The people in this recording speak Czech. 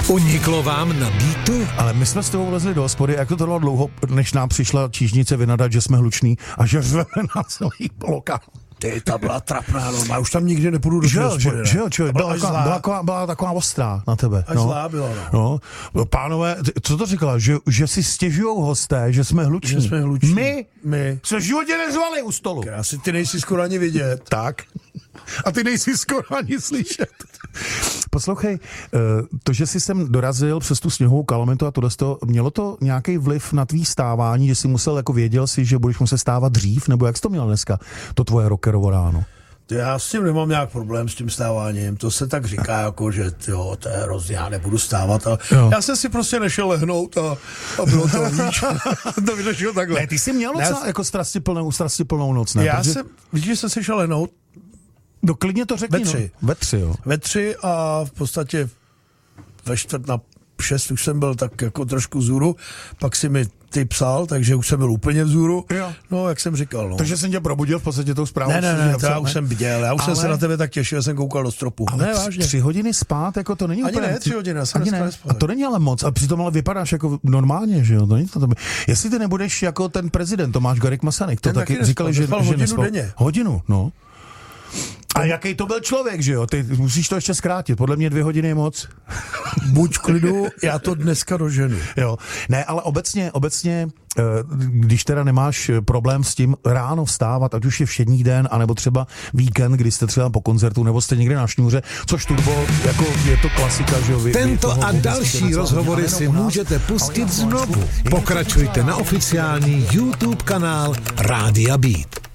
Uniklo vám na Beatu? Ale my jsme s tebou vlezli do hospody, jak to trvalo dlouho, než nám přišla čížnice vynadat, že jsme hluční a že řveme na celý lokál. Ty, ta byla trapná, no, já už tam nikdy nepůjdu do hospody. Byla taková ostrá na tebe. Až zlá byla, no. Pánové, co to říkala? Že si stěžujou hosté, že jsme hluční. Že jsme hluční. My se v životě nezvali u stolu. Krásy, ty nejsi skoro ani vidět. Tak. A ty nejsi skoro ani slyšet. Poslouchej, to, že jsi sem dorazil přes tu sněhovou kalamitu a tohle, mělo to nějaký vliv na tvý stávání, že jsi musel, jako věděl si, že budeš muset stávat dřív, nebo jak jsi to měl dneska, to tvoje rockerovo ráno? Já s tím nemám nějak problém s tím stáváním, to se tak říká, jako, že jo, to je hrozně, já nebudu stávat. Já jsem si prostě nešel lehnout a bylo to víš. To vyšlo takhle. Ne, ty jsi měl docela jako strastiplnou noc, ne? Já jsem, víš, že jsem si šel lehnout. No klidně to řekni. Ve 3, jo. Ve 3 a v podstatě ve 5:45 už jsem byl tak jako trošku vzhůru, pak si mi ty psal, takže už jsem byl úplně vzhůru. Jo. No, jak jsem říkal. No. Takže jsem tě probudil v podstatě tou zprávou. Ne, já už jsem bděl, já už jsem se na tebe tak těšil, jsem koukal do stropu. Ale ne, vážně. 3 hodiny spát, jako to není ani úplně... Ani ne, 3 hodiny, já jsem ne. A to není ale moc, a přitom ale vypadáš jako normálně, že jo? To není to. Jestli ty nebudeš jako ten prezident Tomáš Garrigue Masaryk, to taky říkali, že hodinu denně. Hodinu, no. A jaký to byl člověk, že jo? Ty musíš to ještě zkrátit. Podle mě 2 hodiny je moc. Buď v klidu, já to dneska doženu. Jo. Ne, ale obecně, když teda nemáš problém s tím ráno vstávat, ať už je všední den, anebo třeba víkend, kdy jste třeba po koncertu, nebo jste někde na šňůře, což Turbo, jako je to klasika, že jo? Tento a další rozhovory si můžete pustit znovu. Pokračujte na oficiální YouTube kanál Rádia Beat.